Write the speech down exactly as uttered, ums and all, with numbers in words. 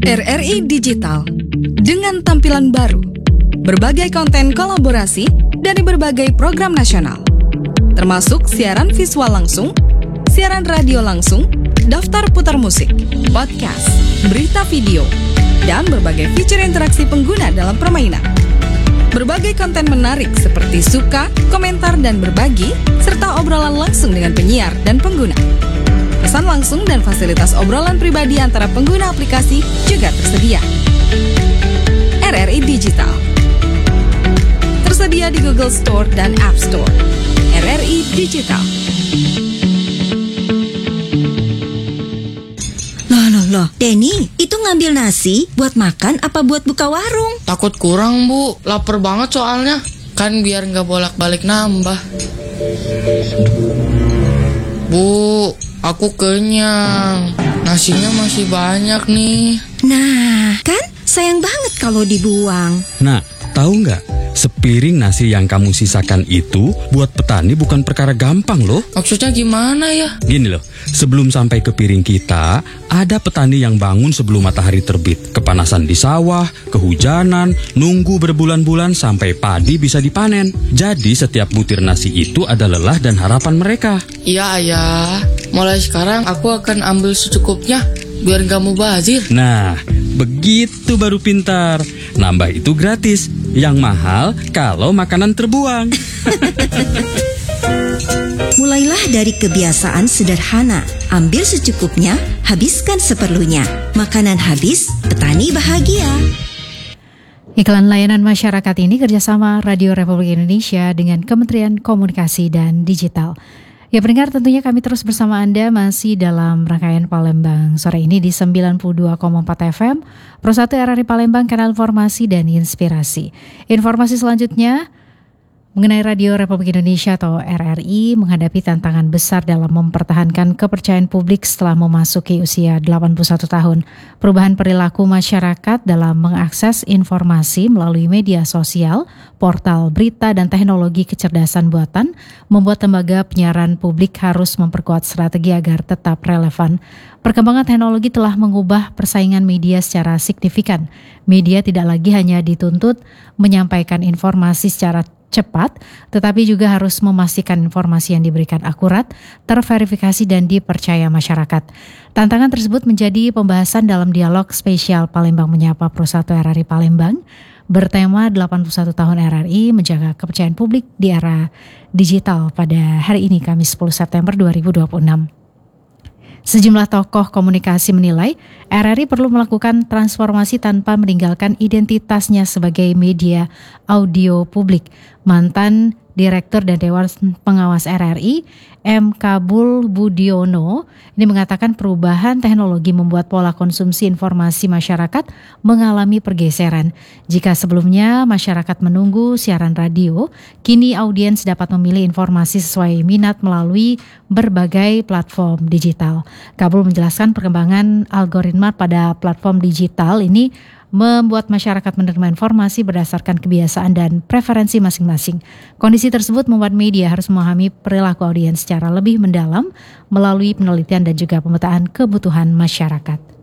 R R I Digital dengan tampilan baru, berbagai konten kolaborasi dari berbagai program nasional, termasuk siaran visual langsung, siaran radio langsung, daftar putar musik, podcast, berita video, dan berbagai fitur interaksi pengguna dalam permainan. Berbagai konten menarik seperti suka, komentar, dan berbagi, serta obrolan langsung dengan penyiar dan pengguna. Pesan langsung dan fasilitas obrolan pribadi antara pengguna aplikasi juga tersedia. R R I Digital tersedia di Google Store dan App Store. R R I Digital. Loh, loh, loh, Denny, itu ngambil nasi buat makan apa buat buka warung? Takut kurang, Bu. Lapar banget soalnya. Kan biar nggak bolak-balik nambah. Bu, aku kenyang. Nasinya masih banyak nih. Nah, kan sayang banget kalau dibuang. Nah, tahu nggak? Sepiring nasi yang kamu sisakan itu buat petani bukan perkara gampang loh. Maksudnya gimana ya? Gini loh, sebelum sampai ke piring kita, ada petani yang bangun sebelum matahari terbit. Kepanasan di sawah, kehujanan, nunggu berbulan-bulan sampai padi bisa dipanen. Jadi setiap butir nasi itu ada lelah dan harapan mereka. Iya, Ayah. Mulai sekarang aku akan ambil secukupnya biar nggak mubazir. Nah, begitu baru pintar. Nambah itu gratis. Yang mahal kalau makanan terbuang. Mulailah dari kebiasaan sederhana. Ambil secukupnya, habiskan seperlunya. Makanan habis, petani bahagia. Iklan layanan masyarakat ini kerjasama Radio Republik Indonesia dengan Kementerian Komunikasi dan Digital. Ya pendengar, tentunya kami terus bersama Anda masih dalam rangkaian Palembang sore ini di sembilan puluh dua koma empat F M, Pro satu R R I Palembang, kanal informasi dan inspirasi. Informasi selanjutnya mengenai Radio Republik Indonesia atau R R I menghadapi tantangan besar dalam mempertahankan kepercayaan publik setelah memasuki usia delapan puluh satu tahun. Perubahan perilaku masyarakat dalam mengakses informasi melalui media sosial, portal berita, dan teknologi kecerdasan buatan membuat lembaga penyiaran publik harus memperkuat strategi agar tetap relevan. Perkembangan teknologi telah mengubah persaingan media secara signifikan. Media tidak lagi hanya dituntut menyampaikan informasi secara cepat, tetapi juga harus memastikan informasi yang diberikan akurat, terverifikasi, dan dipercaya masyarakat. Tantangan tersebut menjadi pembahasan dalam dialog spesial Palembang Menyapa Pro satu R R I Palembang bertema delapan puluh satu tahun R R I menjaga kepercayaan publik di era digital pada hari ini, Kamis sepuluh September dua ribu dua puluh enam. Sejumlah tokoh komunikasi menilai R R I perlu melakukan transformasi tanpa meninggalkan identitasnya sebagai media audio publik. Mantan Direktur dan Dewan Pengawas R R I, M. Kabul Budiono, ini mengatakan perubahan teknologi membuat pola konsumsi informasi masyarakat mengalami pergeseran. Jika sebelumnya masyarakat menunggu siaran radio, kini audiens dapat memilih informasi sesuai minat melalui berbagai platform digital. Kabul menjelaskan perkembangan algoritma pada platform digital ini membuat masyarakat menerima informasi berdasarkan kebiasaan dan preferensi masing-masing. Kondisi tersebut membuat media harus memahami perilaku audiens secara lebih mendalam melalui penelitian dan juga pemetaan kebutuhan masyarakat.